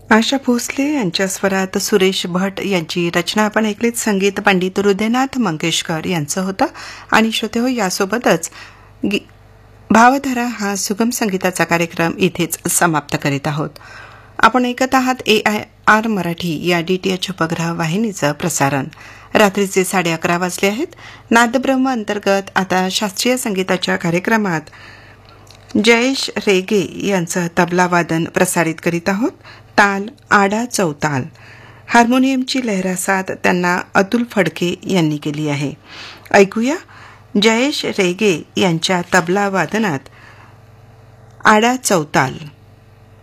आशा भोसले यांच्या स्वरात सुरेश भट यांची रचना आपण ऐकलीत. संगीत पंडित हृदयनाथ मंगेशकर यांचं होतं. आणि श्रोते हो, यासोबतच भावधारा हा सुगम संगीताचा कार्यक्रम इथेच समाप्त करीत आहोत. आपण ऐकत आहात AIR मराठी या DTH उपग्रह वाहिनीचं प्रसारण. रात्रीचे 11:30 वाजले आहेत. नादब्रह्म अंतर्गत आता शास्त्रीय संगीताच्या कार्यक्रमात जयेश रेगे यांचं तबला वादन प्रसारित करीत आहोत. ताल आडा चौताल. हार्मोनियमची लहरासाद त्यांना अतुल फडके यांनी केली आहे. ऐकूया जयेश रेगे यांच्या तबला वादनात आडा चौताल.